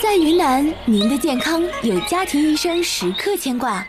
在云南，您的健康有家庭医生时刻牵挂。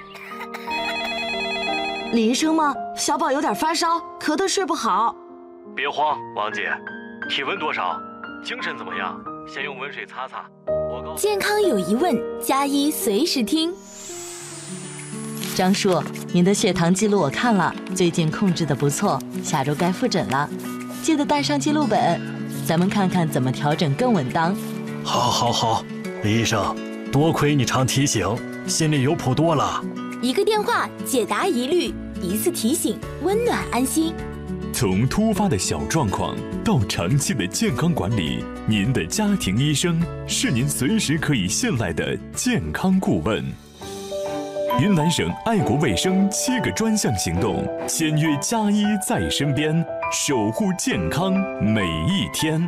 李医生吗？小宝有点发烧，咳得睡不好。 别慌，王姐，体温多少？精神怎么样？先用温水擦擦。 健康有疑问，加医随时听。 张叔，您的血糖记录我看了，最近控制得不错，下周该复诊了，记得带上记录本，咱们看看怎么调整更稳当。 好，李医生，多亏你常提醒，心里有谱多了。 一个电话解答疑虑，一次提醒温暖安心。 从突发的小状况到长期的健康管理，您的家庭医生是您随时可以信赖的健康顾问。云南省爱国卫生7个专项行动，签约加医在身边，守护健康每一天。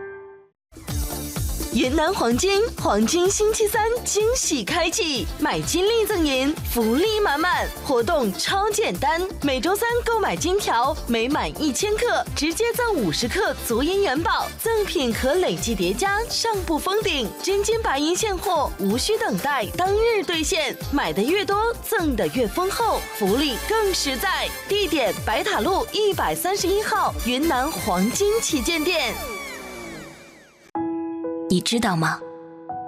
云南黄金星期3惊喜开启，买金立赠银，福利满满，活动超简单，每周3购买金条，每满1000克直接赠50克足银元宝，赠品可累计叠加，上不封顶，真金白银现货，无需等待，当日兑现，买的越多，赠的越丰厚，福利更实在。地点：白塔路131号云南黄金旗舰店。 你知道吗？